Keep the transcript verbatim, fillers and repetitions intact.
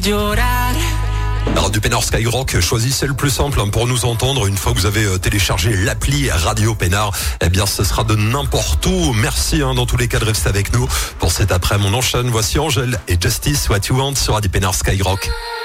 Radio Pénard Skyrock, choisissez le plus simple pour nous entendre. Une fois que vous avez téléchargé l'appli Radio Pénard, eh bien ce sera de n'importe où. Merci hein, dans tous les cas de rester avec nous. Pour cet après-midi, on enchaîne. Voici Angèle et Justice, What You Want sur Radio Pénard Skyrock.